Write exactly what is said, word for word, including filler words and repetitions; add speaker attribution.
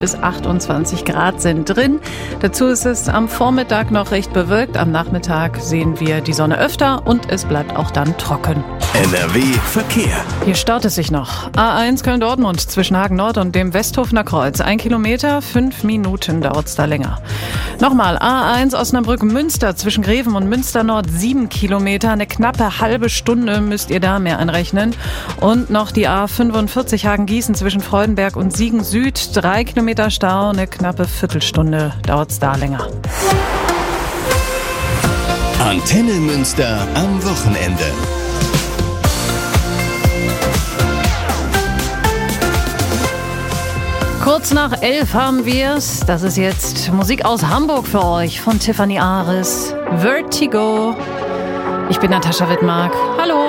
Speaker 1: Bis achtundzwanzig Grad sind drin. Dazu ist es am Vormittag noch recht bewölkt. Am Nachmittag sehen wir die Sonne öfter und es bleibt auch dann trocken.
Speaker 2: N R W Verkehr.
Speaker 1: Hier staut es sich noch. A eins Köln-Dortmund zwischen Hagen Nord und dem Westhofener Kreuz. Ein Kilometer, fünf Minuten dauert es da länger. Nochmal A eins Osnabrück-Münster zwischen Greven und Münster Nord. Sieben Kilometer, eine knappe halbe Stunde müsst ihr da mehr einrechnen. Und noch die A fünfundvierzig Hagen-Gießen zwischen Freudenberg und Siegen Süd. Drei Kilometer Stau, eine knappe Viertelstunde dauert es da länger.
Speaker 2: Antenne Münster am Wochenende.
Speaker 1: Kurz nach elf haben wir's. Das ist jetzt Musik aus Hamburg für euch von Tiffany Aris. Vertigo. Ich bin Natascha Wittmark. Hallo.